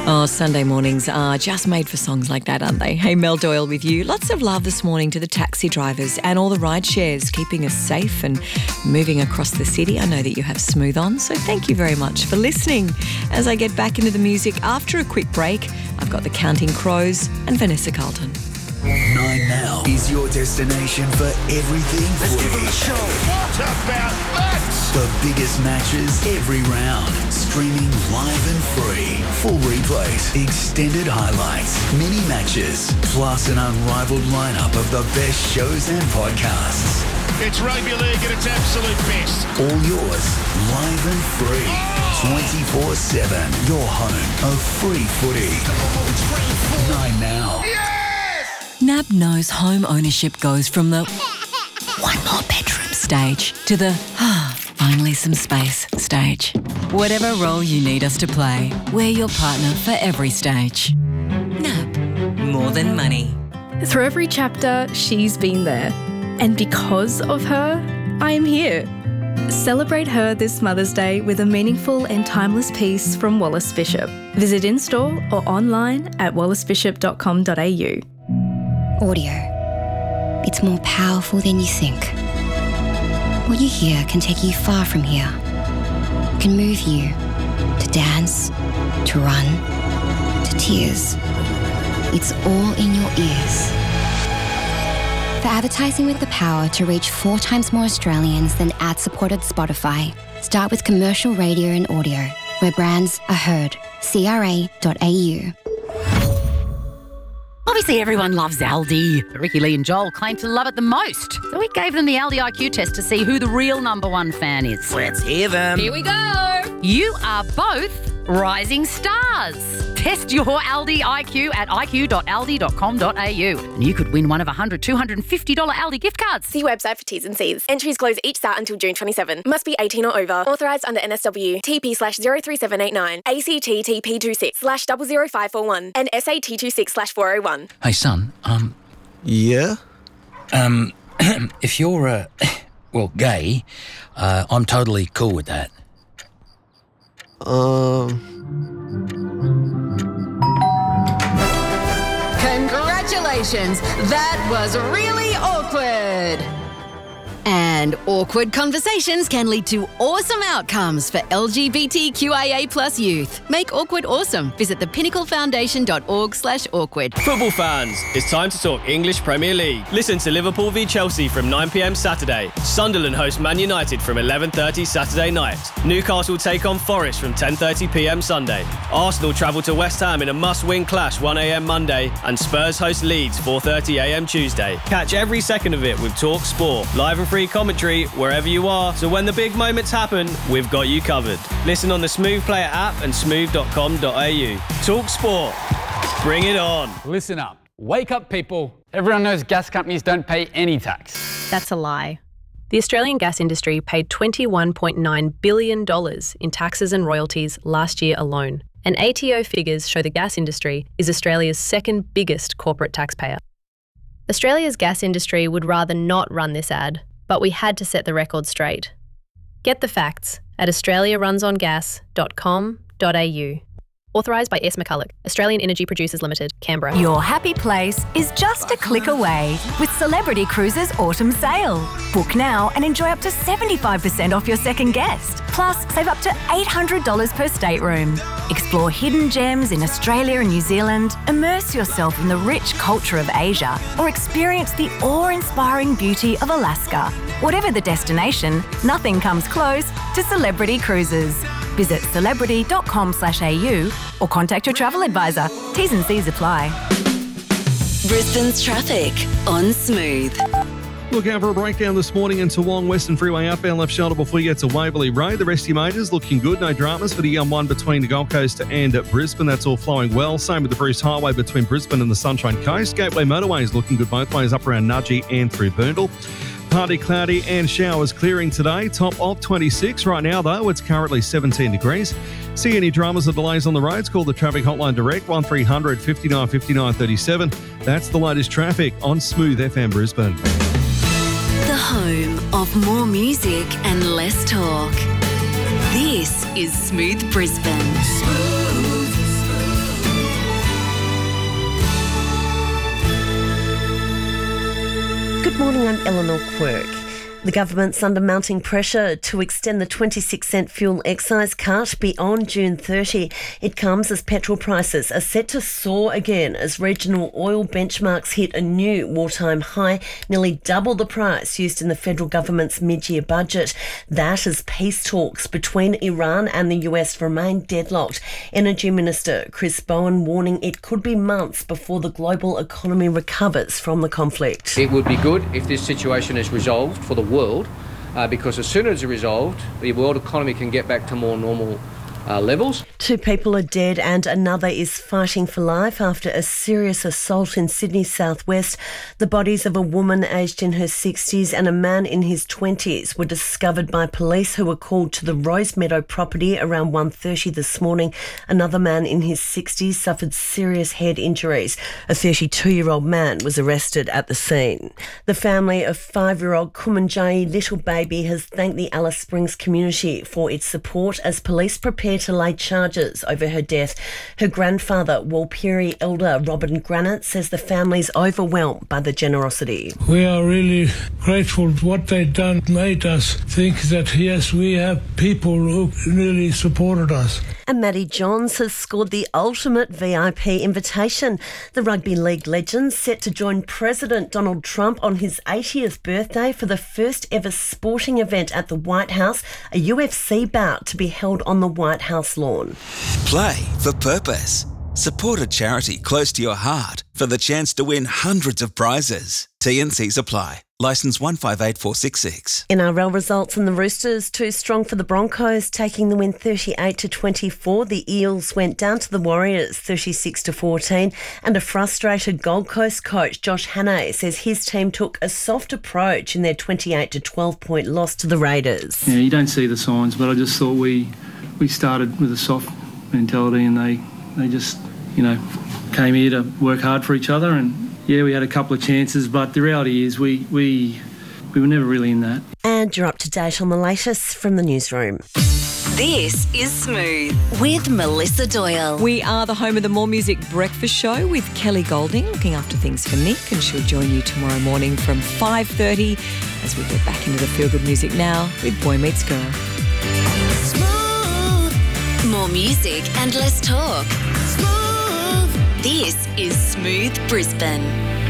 Oh, Sunday mornings are just made for songs like that, aren't they? Hey, Mel Doyle with you. Lots of love this morning to the taxi drivers and all the ride shares, keeping us safe and moving across the city. I know that you have Smooth on, so thank you very much for listening. As I get back into the music after a quick break, I've got the Counting Crows and Vanessa Carlton. 9 Now is your destination for everything footy. What about that? The biggest matches every round. Streaming live and free. Full replays, extended highlights, mini matches, plus an unrivaled lineup of the best shows and podcasts. It's rugby league at its absolute best. All yours, live and free. 24/7. Your home of free footy. 9 Now. NAB knows home ownership goes from the one more bedroom stage to the finally some space stage. Whatever role you need us to play, we're your partner for every stage. NAB, more than money. Through every chapter, she's been there. And because of her, I am here. Celebrate her this Mother's Day with a meaningful and timeless piece from Wallace Bishop. Visit in-store or online at wallacebishop.com.au. Audio. It's more powerful than you think. What you hear can take you far from here. It can move you to dance, to run, to tears. It's all in your ears. For advertising with the power to reach 4 times more Australians than ad-supported Spotify, start with commercial radio and audio, where brands are heard. CRA.au. Obviously, everyone loves Aldi. Ricky, Lee and Joel claim to love it the most. So we gave them the Aldi IQ test to see who the real number one fan is. Let's hear them. Here we go. You are both rising stars. Test your Aldi IQ at iq.aldi.com.au and you could win one of $100, $250 Aldi gift cards. See website for T's and C's. Entries close each start until June 27. Must be 18 or over. Authorised under NSW. TP/03789. ACT TP26/00541. And SAT 26/401. Hey, son, Yeah? if you're, gay, I'm totally cool with that. Congratulations! That was really awkward. And awkward conversations can lead to awesome outcomes for LGBTQIA+ youth. Make awkward awesome. Visit thepinnaclefoundation.org/awkward. Football fans, it's time to talk English Premier League. Listen to Liverpool v Chelsea from 9 p.m. Saturday. Sunderland host Man United from 11:30 Saturday night. Newcastle take on Forest from 10:30 p.m. Sunday. Arsenal travel to West Ham in a must-win clash 1 a.m. Monday. And Spurs host Leeds 4:30 a.m. Tuesday. Catch every second of it with Talk Sport. Live and free commentary wherever you are. So when the big moments happen, we've got you covered. Listen on the Smooth Player app and smooth.com.au. Talk Sport. Bring it on. Listen up. Wake up, people. Everyone knows gas companies don't pay any tax. That's a lie. The Australian gas industry paid $21.9 billion in taxes and royalties last year alone. And ATO figures show the gas industry is Australia's second biggest corporate taxpayer. Australia's gas industry would rather not run this ad, but we had to set the record straight. Get the facts at australiarunsongas.com.au. Authorised by S. McCulloch, Australian Energy Producers Limited, Canberra. Your happy place is just a click away with Celebrity Cruises Autumn Sale. Book now and enjoy up to 75% off your second guest. Plus, save up to $800 per stateroom. Explore hidden gems in Australia and New Zealand, immerse yourself in the rich culture of Asia, or experience the awe-inspiring beauty of Alaska. Whatever the destination, nothing comes close to Celebrity Cruises. Visit celebrity.com/au or contact your travel advisor. T's and C's apply. Brisbane's traffic on Smooth. Look out for a breakdown this morning into Wong Western Freeway outbound left shoulder before you get to Waverley Road. The rest of your majors looking good. No dramas for the M1 between the Gold Coast and Brisbane. That's all flowing well. Same with the Bruce Highway between Brisbane and the Sunshine Coast. Gateway Motorway is looking good both ways up around Nudgee and through Burndall. Partly cloudy and showers clearing today. Top of 26. Right now, though, it's currently 17 degrees. See any dramas or delays on the roads? Call the traffic hotline direct, 1300 59 59 37. That's the latest traffic on Smooth FM Brisbane. The home of more music and less talk. This is Smooth Brisbane. Good morning, I'm Eleanor Quirk. The government's under mounting pressure to extend the 26-cent fuel excise cut beyond June 30. It comes as petrol prices are set to soar again as regional oil benchmarks hit a new wartime high, nearly double the price used in the federal government's mid-year budget. That as peace talks between Iran and the US remain deadlocked. Energy Minister Chris Bowen warning it could be months before the global economy recovers from the conflict. It would be good if this situation is resolved for the world, because as soon as it's resolved, the world economy can get back to more normal levels. 2 people are dead and another is fighting for life after a serious assault in Sydney's southwest. The bodies of a woman aged in her 60s and a man in his 20s were discovered by police who were called to the Rosemeadow property around 1:30 this morning. Another man in his 60s suffered serious head injuries. A 32-year-old man was arrested at the scene. The family of 5-year-old Kumanjayi little baby has thanked the Alice Springs community for its support as police prepare to lay charges over her death. Her grandfather, Walpiri elder Robin Granite, says the family's overwhelmed by the generosity. We are really grateful for what they've done. Made us think that, yes, we have people who really supported us. And Matty Johns has scored the ultimate VIP invitation. The rugby league legend set to join President Donald Trump on his 80th birthday for the first ever sporting event at the White House, a UFC bout to be held on the White House lawn. Play for purpose. Support a charity close to your heart for the chance to win hundreds of prizes. T&Cs apply. Licence 158466. NRL results and the Roosters too strong for the Broncos, taking the win 38-24. The Eels went down to the Warriors 36-14, and a frustrated Gold Coast coach Josh Hannay says his team took a soft approach in their 28-12 point loss to the Raiders. Yeah, you don't see the signs, but I just thought we started with a soft mentality, and they just came here to work hard for each other. And yeah, we had a couple of chances, but the reality is we were never really in that. And you're up to date on the latest from the newsroom. This is Smooth with Melissa Doyle. We are the home of the More Music Breakfast Show with Kelly Golding, looking after things for Nick, and she'll join you tomorrow morning from 5:30 as we get back into the feel-good music now with Boy Meets Girl. Smooth. More music and less talk. Smooth. This is Smooth Brisbane.